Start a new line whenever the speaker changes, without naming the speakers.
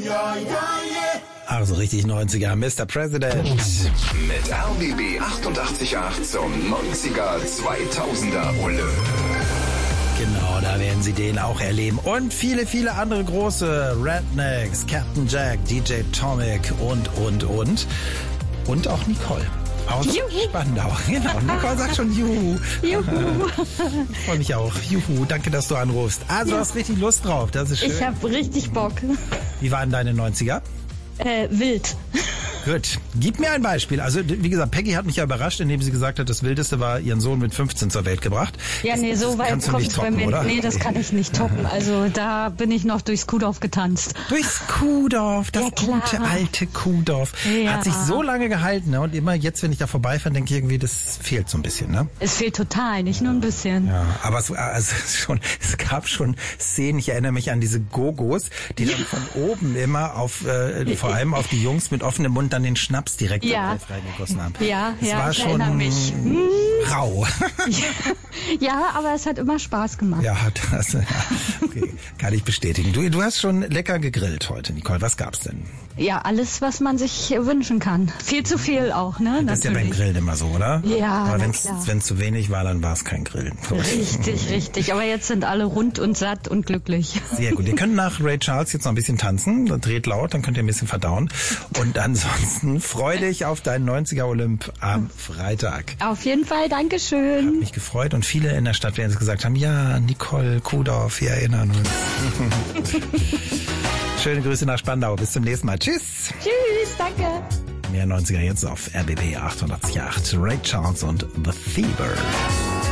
Also richtig 90er, Mr. President.
Mit RBB 88.8 zum 90er 2000er Olymp.
Genau, da werden Sie den auch erleben. Und viele, viele andere große Rednecks, Captain Jack, DJ Tomic und. Und auch Nicole aus Spandau. Genau, Nicole sagt schon Juhu.
Juhu.
Ich freue mich auch. Juhu, danke, dass du anrufst. Also, du hast richtig Lust drauf, das ist schön.
Ich habe richtig Bock.
Wie waren deine 90er?
Wild.
Gut, gib mir ein Beispiel. Also, wie gesagt, Peggy hat mich ja überrascht, indem sie gesagt hat, das Wildeste war ihren Sohn mit 15 zur Welt gebracht.
Ja, nee, so weit
kommt es
bei mir.
Oder?
Nee, das kann ich nicht toppen. Also da bin ich noch durchs Kuhdorf getanzt.
Durchs Kuhdorf, das gute alte Kuhdorf.
Ja.
Hat sich so lange gehalten, ne? Und immer jetzt, wenn ich da vorbeifahre, denke ich irgendwie, das fehlt so ein bisschen, ne?
Es fehlt total, nicht nur ein bisschen.
Ja, aber es gab schon Szenen, ich erinnere mich an diese Gogos, die dann von oben immer auf, vor allem auf die Jungs mit offenem Mund dann den Schnaps direkt reingegossen haben.
Ja,
es war
ich
schon
erinnere mich.
rau.
Ja, aber es hat immer Spaß gemacht.
Ja, okay, kann ich bestätigen. Du hast schon lecker gegrillt heute, Nicole. Was gab's denn?
Ja, alles, was man sich wünschen kann. Viel zu viel auch, ne?
Das ist ja beim Grillen immer so, oder?
Ja,
aber wenn es zu wenig war, dann war es kein Grillen.
Richtig. Aber jetzt sind alle rund und satt und glücklich.
Sehr gut. Ihr könnt nach Ray Charles jetzt noch ein bisschen tanzen. Dreht laut, dann könnt ihr ein bisschen verdauen. Und ansonsten freu dich auf deinen 90er Olymp am Freitag.
Auf jeden Fall, Dankeschön.
Hat mich gefreut und viele in der Stadt werden es gesagt haben, ja, Nicole, Kuhdorf, wir erinnern uns. Schöne Grüße nach Spandau. Bis zum nächsten Mal. Tschüss.
Tschüss, danke.
Mehr 90er jetzt auf RBB 88.8. Ray Charles und The Fever.